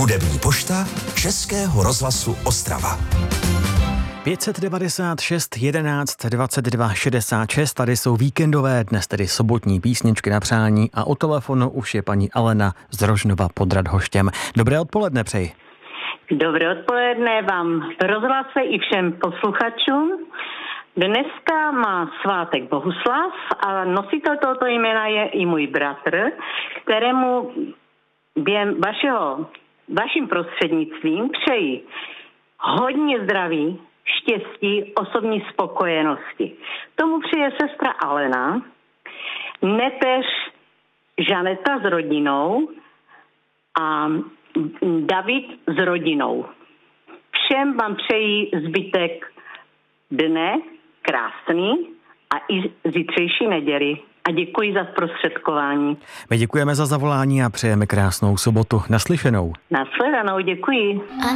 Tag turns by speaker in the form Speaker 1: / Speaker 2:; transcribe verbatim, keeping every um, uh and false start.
Speaker 1: Hudební pošta Českého rozhlasu Ostrava.
Speaker 2: pět set devadesát šest jedenáct dvacet dva šedesát šest, tady jsou víkendové, dnes tedy sobotní písničky na přání a o telefonu už je paní Alena z Rožnova pod Radhoštěm. Dobré odpoledne přeji.
Speaker 3: Dobré odpoledne vám v rozhlase i všem posluchačům. Dneska má svátek Bohuslav a nositel tohoto jména je i můj bratr, kterému během vašeho, vaším prostřednictvím přeji hodně zdraví, štěstí, osobní spokojenosti. Tomu přeje sestra Alena, neteř Žaneta s rodinou a David s rodinou. Všem vám přeji zbytek dne krásný a i zítřejší neděli. A děkuji za zprostředkování.
Speaker 2: My děkujeme za zavolání a přejeme krásnou sobotu. Naslyšenou.
Speaker 3: Nashledanou, děkuji.